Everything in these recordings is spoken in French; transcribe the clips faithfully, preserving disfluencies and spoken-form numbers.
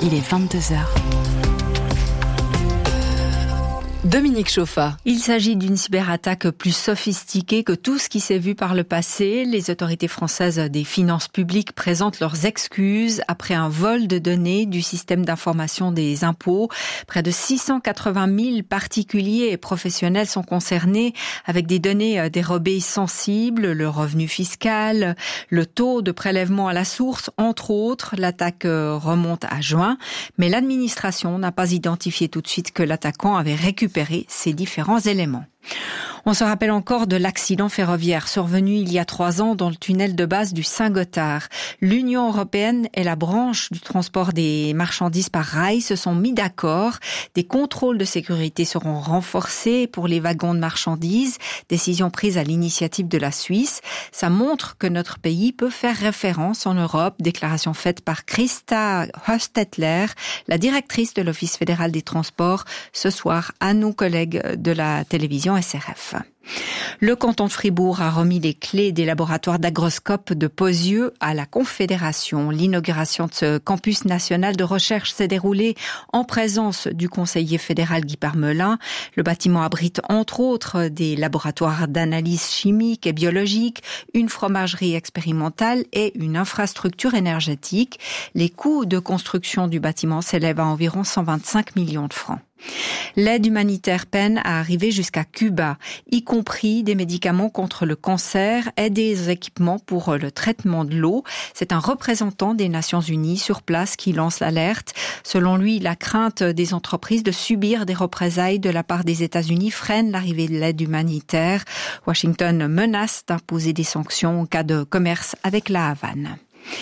il est vingt-deux heures. Dominique Chauffa. Il s'agit d'une cyberattaque plus sophistiquée que tout ce qui s'est vu par le passé. Les autorités françaises des finances publiques présentent leurs excuses après un vol de données du système d'information des impôts. Près de six cent quatre-vingt mille particuliers et professionnels sont concernés avec des données dérobées sensibles, le revenu fiscal, le taux de prélèvement à la source, entre autres. L'attaque remonte à juin, mais l'administration n'a pas identifié tout de suite que l'attaquant avait récupéré ces différents éléments. On se rappelle encore de l'accident ferroviaire survenu il y a trois ans dans le tunnel de base du Saint-Gothard. L'Union européenne et la branche du transport des marchandises par rail se sont mis d'accord. Des contrôles de sécurité seront renforcés pour les wagons de marchandises, décision prise à l'initiative de la Suisse. Ça montre que notre pays peut faire référence en Europe, déclaration faite par Christa Hostetler, la directrice de l'Office fédéral des transports, ce soir à nos collègues de la télévision S R F. Le canton de Fribourg a remis les clés des laboratoires d'agroscope de Pozieux à la Confédération. L'inauguration de ce campus national de recherche s'est déroulée en présence du conseiller fédéral Guy Parmelin. Le bâtiment abrite entre autres des laboratoires d'analyse chimique et biologique, une fromagerie expérimentale et une infrastructure énergétique. Les coûts de construction du bâtiment s'élèvent à environ cent vingt-cinq millions de francs. L'aide humanitaire peine à arriver jusqu'à Cuba, y compris des médicaments contre le cancer et des équipements pour le traitement de l'eau. C'est un représentant des Nations Unies sur place qui lance l'alerte. Selon lui, la crainte des entreprises de subir des représailles de la part des États-Unis freine l'arrivée de l'aide humanitaire. Washington menace d'imposer des sanctions en cas de commerce avec la Havane.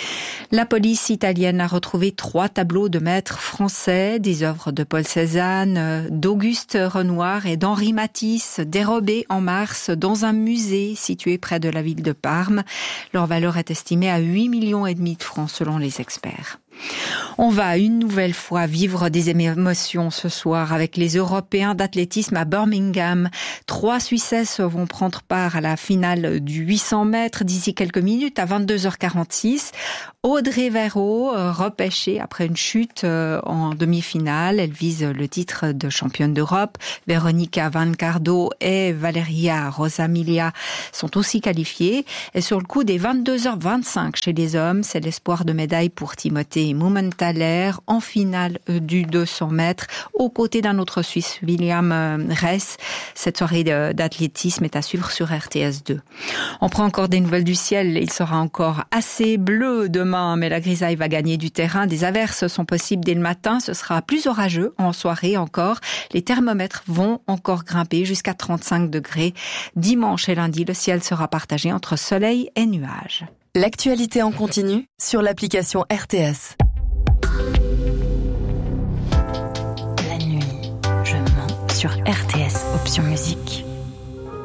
La police italienne a retrouvé trois tableaux de maîtres français, des œuvres de Paul Cézanne, d'Auguste Renoir et d'Henri Matisse, dérobés en mars dans un musée situé près de la ville de Parme. Leur valeur est estimée à huit millions et demi de francs selon les experts. On va une nouvelle fois vivre des émotions ce soir avec les Européens d'athlétisme à Birmingham. Trois Suissesses vont prendre part à la finale du huit cents mètres d'ici quelques minutes à vingt-deux heures quarante-six. Audrey Verreau, repêchée après une chute en demi-finale. Elle vise le titre de championne d'Europe. Veronica Vancardo et Valeria Rosamilia sont aussi qualifiées. Et sur le coup des vingt-deux heures vingt-cinq chez les hommes, c'est l'espoir de médaille pour Timothée Mumenthaler en finale du deux cents mètres aux côtés d'un autre Suisse, William Ress. Cette soirée d'athlétisme est à suivre sur R T S deux. On prend encore des nouvelles du ciel. Il sera encore assez bleu demain, mais la grisaille va gagner du terrain. Des averses sont possibles dès le matin. Ce sera plus orageux en soirée encore. Les thermomètres vont encore grimper jusqu'à trente-cinq degrés. Dimanche et lundi, le ciel sera partagé entre soleil et nuages. L'actualité en continu sur l'application R T S. La nuit, je mens sur R T S, option musique.